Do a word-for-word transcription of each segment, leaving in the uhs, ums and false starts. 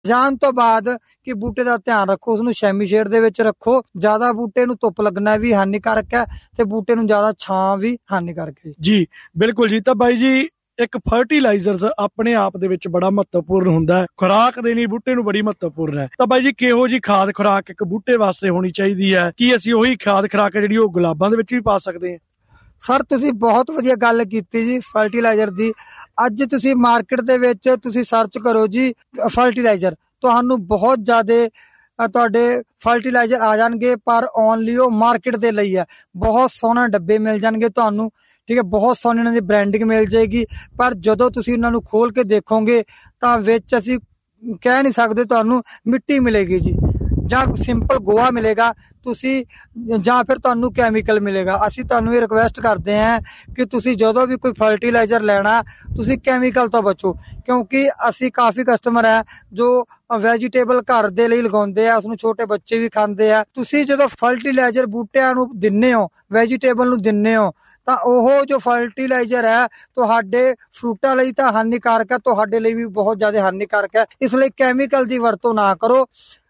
ਜਾਣ ਤੋਂ ਬਾਅਦ ਕਿ ਬੂਟੇ ਦਾ ਧਿਆਨ ਰੱਖੋ, ਉਸਨੂੰ ਸ਼ੈਮੀ ਸ਼ੇਡ ਦੇ ਵਿੱਚ ਰੱਖੋ। ਜ਼ਿਆਦਾ ਬੂਟੇ ਨੂੰ ਧੁੱਪ ਲੱਗਣਾ ਵੀ ਹਾਨੀਕਾਰਕ ਹੈ ਤੇ ਬੂਟੇ ਨੂੰ ਜ਼ਿਆਦਾ ਛਾਂ ਵੀ ਹਾਨੀਕਾਰਕ ਹੈ ਜੀ। ਬਿਲਕੁਲ ਜੀ। ਤਾਂ ਬਾਈ ਜੀ ਇੱਕ ਫਰਟੀਲਾਈਜ਼ਰਸ ਆਪਣੇ ਆਪ ਦੇ ਵਿੱਚ ਬੜਾ ਮਹੱਤਵਪੂਰਨ ਹੁੰਦਾ ਹੈ, ਖੁਰਾਕ ਦੇਣੀ ਬੂਟੇ ਨੂੰ ਬੜੀ ਮਹੱਤਵਪੂਰਨ ਹੈ। ਤਾਂ ਬਾਈ ਜੀ ਕਿਹੋ ਜੀ ਖਾਦ ਖੁਰਾਕ ਇੱਕ ਬੂਟੇ ਵਾਸਤੇ ਹੋਣੀ ਚਾਹੀਦੀ ਹੈ? ਕੀ ਅਸੀਂ ਉਹੀ ਖਾਦ ਖੁਰਾਕ ਜਿਹੜੀ ਉਹ ਗੁਲਾਬਾਂ ਦੇ ਵਿੱਚ ਵੀ ਪਾ ਸਕਦੇ ਹਾਂ? ਸਰ ਤੁਸੀਂ ਬਹੁਤ ਵਧੀਆ ਗੱਲ ਕੀਤੀ ਜੀ ਫਰਟੀਲਾਈਜ਼ਰ ਦੀ। ਅੱਜ ਤੁਸੀਂ ਮਾਰਕੀਟ ਦੇ ਵਿੱਚ ਤੁਸੀਂ ਸਰਚ ਕਰੋ ਜੀ ਫਰਟੀਲਾਈਜ਼ਰ, ਤੁਹਾਨੂੰ ਬਹੁਤ ਜ਼ਿਆਦਾ ਤੁਹਾਡੇ ਫਰਟੀਲਾਈਜ਼ਰ ਆ ਜਾਣਗੇ, ਪਰ ਓਨਲੀ ਉਹ ਮਾਰਕੀਟ ਦੇ ਲਈ ਹੈ। ਬਹੁਤ ਸੋਹਣੇ ਡੱਬੇ ਮਿਲ ਜਾਣਗੇ ਤੁਹਾਨੂੰ, ਠੀਕ ਹੈ, ਬਹੁਤ ਸੋਹਣੀ ਉਹਨਾਂ ਦੀ ਬ੍ਰਾਂਡਿੰਗ ਮਿਲ ਜਾਏਗੀ, ਪਰ ਜਦੋਂ ਤੁਸੀਂ ਉਹਨਾਂ ਨੂੰ ਖੋਲ ਕੇ ਦੇਖੋਗੇ ਤਾਂ ਵਿੱਚ ਅਸੀਂ ਕਹਿ ਨਹੀਂ ਸਕਦੇ ਤੁਹਾਨੂੰ ਮਿੱਟੀ ਮਿਲੇਗੀ ਜੀ, ਜਾਂ ਸਿੰਪਲ ਗੋਹਾ ਮਿਲੇਗਾ ਤੁਸੀਂ, ਜਾਂ ਫਿਰ ਤੁਹਾਨੂੰ ਕੈਮੀਕਲ ਮਿਲੇਗਾ। ਅਸੀਂ ਤੁਹਾਨੂੰ ਇਹ ਰਿਕੁਐਸਟ ਕਰਦੇ ਹਾਂ ਕਿ ਤੁਸੀਂ ਜਦੋਂ ਵੀ ਕੋਈ ਫਰਟੀਲਾਈਜ਼ਰ ਲੈਣਾ ਤੁਸੀਂ ਕੈਮੀਕਲ ਤੋਂ ਬਚੋ, ਕਿਉਂਕਿ ਅਸੀਂ ਕਾਫੀ ਕਸਟਮਰ ਹੈ ਜੋ ਵੈਜੀਟੇਬਲ ਘਰ ਦੇ ਲਈ ਲਗਾਉਂਦੇ ਆ, ਉਸਨੂੰ ਛੋਟੇ ਬੱਚੇ ਵੀ ਖਾਂਦੇ ਆ। ਤੁਸੀਂ ਜਦੋਂ ਫਰਟੀਲਾਈਜ਼ਰ ਬੂਟਿਆਂ ਨੂੰ ਦਿੰਦੇ ਹੋ, ਵੈਜੀਟੇਬਲ ਨੂੰ ਦਿੰਦੇ ਹੋ, ਤਾਂ ਉਹ ਜੋ ਫਰਟੀਲਾਈਜ਼ਰ ਹੈ ਤੁਹਾਡੇ ਫਰੂਟਾਂ ਲਈ ਤਾਂ ਹਾਨੀਕਾਰਕ ਹੈ, ਤੁਹਾਡੇ ਲਈ ਵੀ ਬਹੁਤ ਜ਼ਿਆਦਾ ਹਾਨੀਕਾਰਕ ਹੈ। ਇਸ ਲਈ ਕੈਮੀਕਲ ਦੀ ਵਰਤੋਂ ਨਾ ਕਰੋ।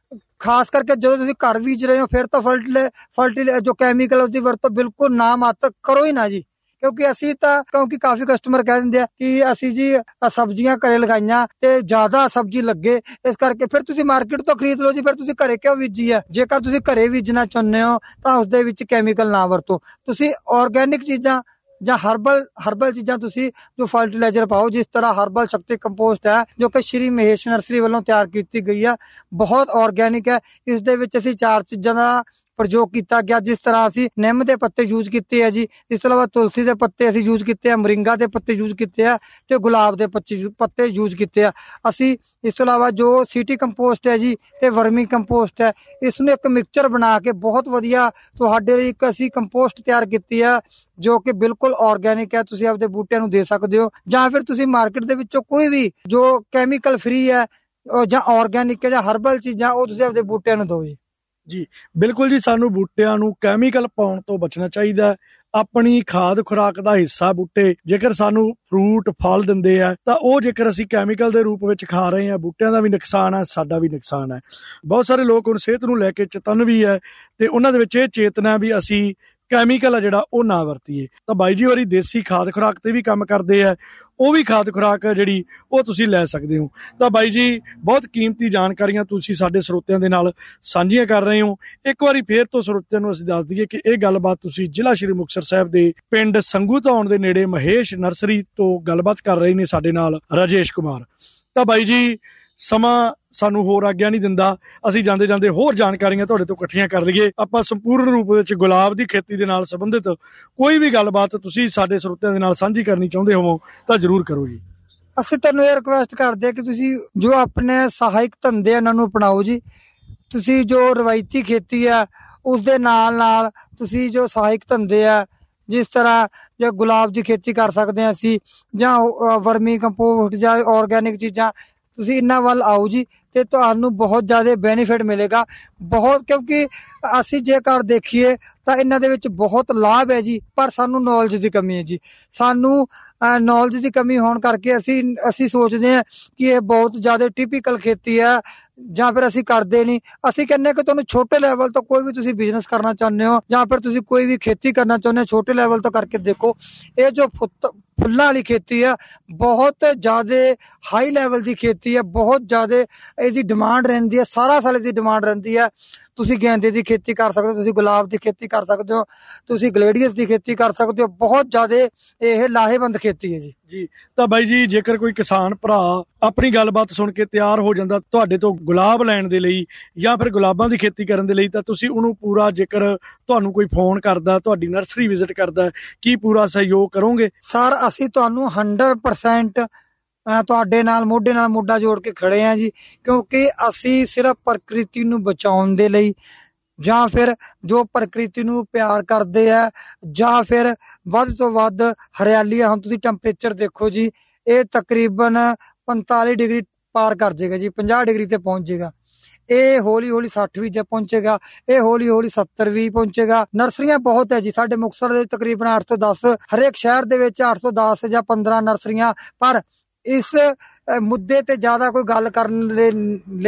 ਖਾਸ ਕਰਕੇ ਜਦੋਂ ਤੁਸੀਂ ਘਰ ਬੀਜ ਰਹੇ ਹੋ ਫਿਰ ਤਾਂ ਫਰਟੀਲੇ ਫਰਟੀਲੇ ਜੋ ਕੈਮੀਕਲ ਉਸਦੀ ਵਰਤੋਂ ਬਿਲਕੁਲ ਨਾ ਮਾਤਰ ਕਰੋ ਹੀ ਨਾ ਜੀ, ਕਿਉਂਕਿ ਅਸੀਂ ਤਾਂ ਕਿਉਂਕਿ ਕਾਫੀ ਕਸਟਮਰ ਕਹਿ ਦਿੰਦੇ ਆ ਕਿ ਅਸੀਂ ਜੀ ਸਬਜ਼ੀਆਂ ਘਰੇ ਲਗਾਈਆਂ ਤੇ ਜ਼ਿਆਦਾ ਸਬਜ਼ੀ ਲੱਗੇ, ਇਸ ਕਰਕੇ ਫਿਰ ਤੁਸੀਂ ਮਾਰਕੀਟ ਤੋਂ ਖਰੀਦ ਲਓ ਜੀ। ਫਿਰ ਤੁਸੀਂ ਘਰੇ ਕਿਉਂ ਬੀਜੀ ਹੈ? ਜੇਕਰ ਤੁਸੀਂ ਘਰੇ ਬੀਜਣਾ ਚਾਹੁੰਦੇ ਹੋ ਤਾਂ ਉਸਦੇ ਵਿੱਚ ਕੈਮੀਕਲ ਨਾ ਵਰਤੋ, ਤੁਸੀਂ ਆਰਗੈਨਿਕ ਚੀਜ਼ਾਂ ਜਾਂ ਹਰਬਲ ਹਰਬਲ ਚੀਜ਼ਾਂ ਤੁਸੀਂ ਜੋ ਫਰਟੀਲਾਈਜ਼ਰ ਪਾਓ, ਜਿਸ ਤਰ੍ਹਾਂ ਹਰਬਲ ਸ਼ਕਤੀ ਕੰਪੋਸਟ ਹੈ ਜੋ ਕਿ ਸ਼੍ਰੀ ਮਹੇਸ਼ ਨਰਸਰੀ ਵੱਲੋਂ ਤਿਆਰ ਕੀਤੀ ਗਈ ਹੈ, ਬਹੁਤ ਆਰਗੈਨਿਕ ਹੈ। ਇਸ ਦੇ ਵਿੱਚ ਅਸੀਂ ਚਾਰ ਚੀਜ਼ਾਂ ਦਾ ਪ੍ਰਯੋਗ ਕੀਤਾ ਗਿਆ, ਜਿਸ ਤਰ੍ਹਾਂ ਅਸੀਂ ਨਿੰਮ ਦੇ ਪੱਤੇ ਯੂਜ਼ ਕੀਤੇ ਆ ਜੀ, ਇਸ ਤੋਂ ਇਲਾਵਾ ਤੁਲਸੀ ਦੇ ਪੱਤੇ ਅਸੀਂ ਯੂਜ਼ ਕੀਤੇ ਆ, ਮੋਰਿੰਗਾ ਦੇ ਪੱਤੇ ਯੂਜ਼ ਕੀਤੇ ਆ ਤੇ ਗੁਲਾਬ ਦੇ ਪੱਤੇ ਯੂਜ਼ ਕੀਤੇ ਆ ਅਸੀਂ। ਇਸ ਤੋਂ ਇਲਾਵਾ ਜੋ ਸਿਟੀ ਕੰਪੋਸਟ ਹੈ ਜੀ ਤੇ ਵਰਮੀ ਕੰਪੋਸਟ ਹੈ, ਇਸ ਨੂੰ ਇੱਕ ਮਿਕਸਚਰ ਬਣਾ ਕੇ ਬਹੁਤ ਵਧੀਆ ਤੁਹਾਡੇ ਲਈ ਇੱਕ ਅਸੀਂ ਕੰਪੋਸਟ ਤਿਆਰ ਕੀਤੀ ਆ ਜੋ ਕਿ ਬਿਲਕੁਲ ਆਰਗੈਨਿਕ ਹੈ। ਤੁਸੀਂ ਆਪਦੇ ਬੂਟਿਆਂ ਨੂੰ ਦੇ ਸਕਦੇ ਹੋ, ਜਾਂ ਫਿਰ ਤੁਸੀਂ ਮਾਰਕੀਟ ਦੇ ਵਿੱਚੋਂ ਕੋਈ ਵੀ ਜੋ ਕੈਮੀਕਲ ਫ੍ਰੀ ਹੈ ਜਾਂ ਆਰਗੈਨਿਕ ਹੈ ਜਾਂ ਹਰਬਲ ਚੀਜ਼ਾਂ ਉਹ ਤੁਸੀਂ ਆਪਦੇ ਬੂਟਿਆਂ ਨੂੰ ਦਿਓ ਜੀ। ਜੀ ਬਿਲਕੁਲ ਜੀ। ਸਾਨੂੰ ਬੂਟਿਆਂ ਨੂੰ ਕੈਮੀਕਲ ਪਾਉਣ ਤੋਂ ਬਚਣਾ ਚਾਹੀਦਾ। ਆਪਣੀ ਖਾਦ ਖੁਰਾਕ ਦਾ ਹਿੱਸਾ ਬੂਟੇ ਜੇਕਰ ਸਾਨੂੰ ਫਰੂਟ ਫਲ ਦਿੰਦੇ ਆ ਤਾਂ ਉਹ ਜੇਕਰ ਅਸੀਂ ਕੈਮੀਕਲ ਦੇ ਰੂਪ ਵਿੱਚ ਖਾ ਰਹੇ ਹਾਂ, ਬੂਟਿਆਂ ਦਾ ਵੀ ਨੁਕਸਾਨ ਹੈ, ਸਾਡਾ ਵੀ ਨੁਕਸਾਨ ਹੈ। ਬਹੁਤ ਸਾਰੇ ਲੋਕ ਹੁਣ ਸਿਹਤ ਨੂੰ ਲੈ ਕੇ ਚੇਤੰਨ ਵੀ ਹੈ ਤੇ ਉਹਨਾਂ ਦੇ ਵਿੱਚ ਇਹ ਚੇਤਨਾ ਵੀ ਅਸੀਂ ਕੈਮੀਕਲ ਆ ਜਿਹੜਾ ਉਹ ਨਾ ਵਰਤੀਏ। ਤਾਂ ਬਾਈ ਜੀ ਹੋਰੀ ਦੇਸੀ ਖਾਦ ਖੁਰਾਕ ਤੇ ਵੀ ਕੰਮ ਕਰਦੇ ਆ, ਉਹ ਵੀ ਖਾਦ ਖੁਰਾਕ ਜਿਹੜੀ ਉਹ ਤੁਸੀਂ ਲੈ ਸਕਦੇ ਹੋ। ਤਾਂ ਬਾਈ ਜੀ ਬਹੁਤ ਕੀਮਤੀ ਜਾਣਕਾਰੀਆਂ ਤੁਸੀਂ ਸਾਡੇ ਸਰੋਤਿਆਂ ਦੇ ਨਾਲ ਸਾਂਝੀਆਂ ਕਰ ਰਹੇ ਹੋ। ਇੱਕ ਵਾਰੀ ਫੇਰ ਤੋਂ ਸਰੋਤਿਆਂ ਨੂੰ ਅਸੀਂ ਦੱਸ ਦਈਏ ਕਿ ਇਹ ਗੱਲਬਾਤ ਤੁਸੀਂ ਜ਼ਿਲ੍ਹਾ ਸ਼੍ਰੀ ਮੁਕਤਸਰ ਸਾਹਿਬ ਦੇ ਪਿੰਡ ਸੰਗੂ ਧੌਣ ਦੇ ਨੇੜੇ ਮਹੇਸ਼ ਨਰਸਰੀ ਤੋਂ ਗੱਲਬਾਤ ਕਰ ਰਹੇ ਨੇ ਸਾਡੇ ਨਾਲ ਰਾਜੇਸ਼ ਕੁਮਾਰ। ਤਾਂ ਬਾਈ ਜੀ ਸਮਾਂ ਸਾਨੂੰ ਹੋਰ ਆਗਿਆ ਨਹੀਂ ਦਿੰਦਾ, ਅਸੀਂ ਜਾਂਦੇ ਜਾਂਦੇ ਹੋਰ ਜਾਣਕਾਰੀਆਂ ਤੁਹਾਡੇ ਤੋਂ ਇਕੱਠੀਆਂ ਕਰ ਲਈਏ। ਆਪਾਂ ਸੰਪੂਰਨ ਰੂਪ ਵਿੱਚ ਗੁਲਾਬ ਦੀ ਖੇਤੀ ਦੇ ਨਾਲ ਸੰਬੰਧਿਤ ਕੋਈ ਵੀ ਗੱਲਬਾਤ ਤੁਸੀਂ ਸਾਡੇ ਸਰੋਤਿਆਂ ਦੇ ਨਾਲ ਸਾਂਝੀ ਕਰਨੀ ਚਾਹੁੰਦੇ ਹੋਵੋ ਤਾਂ ਜ਼ਰੂਰ ਕਰੋ ਜੀ। ਅਸੀਂ ਤੁਹਾਨੂੰ ਇਹ ਰਿਕੁਐਸਟ ਕਰਦੇ ਹਾਂ ਕਿ ਤੁਸੀਂ ਜੋ ਆਪਣੇ ਸਹਾਇਕ ਧੰਦੇ ਇਹਨਾਂ ਨੂੰ ਅਪਣਾਓ ਜੀ। ਤੁਸੀਂ ਜੋ ਰਵਾਇਤੀ ਖੇਤੀ ਆ ਉਸ ਦੇ ਨਾਲ ਨਾਲ ਤੁਸੀਂ ਜੋ ਸਹਾਇਕ ਧੰਦੇ ਆ, ਜਿਸ ਤਰ੍ਹਾਂ ਜੋ ਗੁਲਾਬ ਦੀ ਖੇਤੀ ਕਰ ਸਕਦੇ ਹਾਂ ਅਸੀਂ, ਜਾਂ ਵਰਮੀ ਕੰਪੋਸਟ ਜਾਂ ਆਰਗੈਨਿਕ ਚੀਜ਼ਾਂ, ਤੁਸੀਂ ਇਹਨਾਂ ਵੱਲ ਆਓ ਜੀ ਤੇ ਤੁਹਾਨੂੰ ਬਹੁਤ ਜ਼ਿਆਦਾ ਬੈਨੀਫਿਟ ਮਿਲੇਗਾ ਬਹੁਤ। ਕਿਉਂਕਿ ਅਸੀਂ ਜੇਕਰ ਦੇਖੀਏ ਤਾਂ ਇਹਨਾਂ ਦੇ ਵਿੱਚ ਬਹੁਤ ਲਾਭ ਹੈ ਜੀ, ਪਰ ਸਾਨੂੰ ਨੌਲੇਜ ਦੀ ਕਮੀ ਹੈ ਜੀ। ਸਾਨੂੰ ਨੌਲੇਜ ਦੀ ਕਮੀ ਹੋਣ ਕਰਕੇ ਅਸੀਂ ਅਸੀਂ ਸੋਚਦੇ ਹਾਂ ਕਿ ਇਹ ਬਹੁਤ ਜ਼ਿਆਦਾ ਟਿਪੀਕਲ ਖੇਤੀ ਹੈ ਜਾਂ ਫਿਰ ਅਸੀਂ ਕਰਦੇ ਨਹੀਂ। ਅਸੀਂ ਕਹਿੰਦੇ ਹਾਂ ਕਿ ਤੁਹਾਨੂੰ ਛੋਟੇ ਲੈਵਲ ਤੋਂ ਕੋਈ ਵੀ ਤੁਸੀਂ ਬਿਜ਼ਨਸ ਕਰਨਾ ਚਾਹੁੰਦੇ ਹੋ ਜਾਂ ਫਿਰ ਤੁਸੀਂ ਕੋਈ ਵੀ ਖੇਤੀ ਕਰਨਾ ਚਾਹੁੰਦੇ ਹੋ, ਛੋਟੇ ਲੈਵਲ ਤੋਂ ਕਰਕੇ ਦੇਖੋ। ਇਹ ਜੋ ਫੁੱਲਾਂ ਵਾਲੀ ਖੇਤੀ ਹੈ ਬਹੁਤ ਜ਼ਿਆਦਾ ਹਾਈ ਲੈਵਲ ਦੀ ਖੇਤੀ ਹੈ, ਬਹੁਤ ਜ਼ਿਆਦਾ ਇਹਦੀ ਡਿਮਾਂਡ ਰਹਿੰਦੀ ਹੈ, ਸਾਰਾ ਸਾਲ ਦੀ ਡਿਮਾਂਡ ਰਹਿੰਦੀ ਹੈ। ਤੁਸੀਂ ਗੇਂਦੇ ਦੀ ਖੇਤੀ ਕਰ ਸਕਦੇ ਹੋ, ਤੁਸੀਂ ਗੁਲਾਬ ਦੀ ਖੇਤੀ ਕਰ ਸਕਦੇ ਹੋ, ਤੁਸੀਂ ਗਲੇਡੀਅਸ ਦੀ ਖੇਤੀ ਕਰ ਸਕਦੇ ਹੋ। ਬਹੁਤ ਜ਼ਿਆਦਾ ਇਹ ਲਾਹੇਵੰਦ ਖੇਤੀ ਹੈ ਜੀ। ਜੀ ਤਾਂ ਬਾਈ ਜੀ ਜੇਕਰ ਕੋਈ ਕਿਸਾਨ ਭਰਾ ਆਪਣੀ ਗੱਲਬਾਤ ਸੁਣ ਕੇ ਤਿਆਰ ਹੋ ਜਾਂਦਾ ਤੁਹਾਡੇ ਤੋਂ ਗੁਲਾਬ ਲੈਣ ਦੇ ਲਈ ਜਾਂ ਫਿਰ ਗੁਲਾਬਾਂ ਦੀ ਖੇਤੀ ਕਰਨ ਦੇ ਲਈ, ਤਾਂ ਤੁਸੀਂ ਉਹਨੂੰ ਪੂਰਾ, ਜੇਕਰ ਤੁਹਾਨੂੰ ਕੋਈ ਫੋਨ ਕਰਦਾ, ਤੁਹਾਡੀ ਨਰਸਰੀ ਵਿਜ਼ਿਟ ਕਰਦਾ, ਕੀ ਪੂਰਾ ਸਹਿਯੋਗ ਕਰੋਗੇ? ਸਰ ਅਸੀਂ ਤੁਹਾਨੂੰ ਹੰਡਰਡ ਪਰਸੈਂਟ ਤੁਹਾਡੇ ਨਾਲ ਮੋਢੇ ਨਾਲ ਮੋਢਾ ਜੋੜ ਕੇ ਖੜੇ ਹਾਂ ਜੀ, ਕਿਉਂਕਿ ਅਸੀਂ ਸਿਰਫ ਪ੍ਰਕਿਰਤੀ ਨੂੰ ਬਚਾਉਣ ਦੇ ਲਈ ਜਾਂ ਫਿਰ ਜੋ ਪ੍ਰਕਿਰਤੀ ਨੂੰ ਪਿਆਰ ਕਰਦੇ ਆ ਜਾਂ ਫਿਰ ਵੱਧ ਤੋਂ ਵੱਧ ਹਰਿਆਲੀ। ਹੁਣ ਤੁਸੀਂ ਟੈਂਪਰੇਚਰ ਦੇਖੋ ਜੀ, ਇਹ ਤਕਰੀਬਨ ਪੰਤਾਲੀ ਡਿਗਰੀ ਪਾਰ ਕਰ ਜਾਏਗਾ ਜੀ, ਪੰਜਾਹ ਡਿਗਰੀ ਤੇ ਪਹੁੰਚ ਜਾਏਗਾ। ਇਹ ਹੌਲੀ ਹੌਲੀ ਸੱਠ ਵੀ ਜੇ ਪਹੁੰਚੇਗਾ, ਇਹ ਹੌਲੀ ਹੌਲੀ ਸੱਤਰ ਵੀ ਪਹੁੰਚੇਗਾ। ਨਰਸਰੀਆਂ ਬਹੁਤ ਹੈ ਜੀ ਸਾਡੇ ਮੁਕਤਸਰ ਦੇ, ਤਕਰੀਬਨ ਅੱਠ ਤੋਂ ਦਸ, ਹਰੇਕ ਸ਼ਹਿਰ ਦੇ ਵਿੱਚ ਅੱਠ ਤੋਂ ਦਸ ਜਾਂ ਪੰਦਰਾਂ ਨਰਸਰੀਆਂ। ਪਰ ਇਸ ਮੁੱਦੇ ਤੇ ਜ਼ਿਆਦਾ ਕੋਈ ਗੱਲ ਕਰਨ ਦੇ